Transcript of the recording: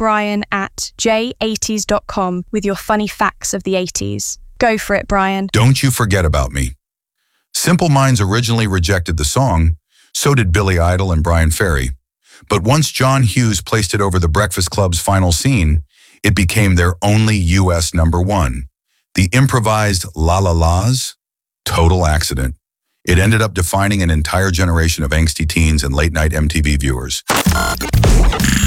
Brian at j80s.com with your funny facts of the 80s. Go for it, Brian. Don't You Forget About Me. Simple Minds originally rejected the song, so did Billy Idol and Brian Ferry. But once John Hughes placed it over the Breakfast Club's Final Scene, it became their only U.S. #1. The improvised La La La's total accident. It ended up defining an entire generation of angsty teens and late-night MTV viewers.